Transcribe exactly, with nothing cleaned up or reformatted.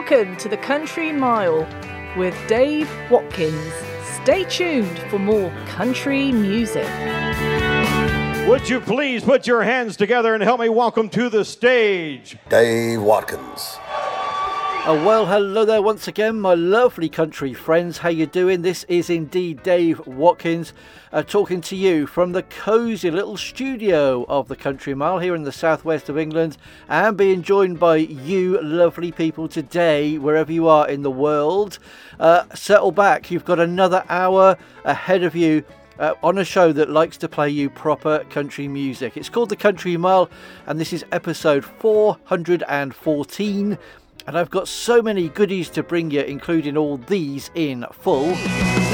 Welcome to the Country Mile with Dave Watkins. Stay tuned for more country music. Would you please put your hands together and help me welcome to the stage Dave Watkins. Oh, well, hello there once again, my lovely country friends. How you doing? This is indeed Dave Watkins uh, talking to you from the cosy little studio of the Country Mile here in the southwest of England, and being joined by you lovely people today, wherever you are in the world. Uh, settle back, you've got another hour ahead of you Uh, on a show that likes to play you proper country music. It's called The Country Mile, and this is episode four hundred fourteen. And I've got so many goodies to bring you, including all these in full.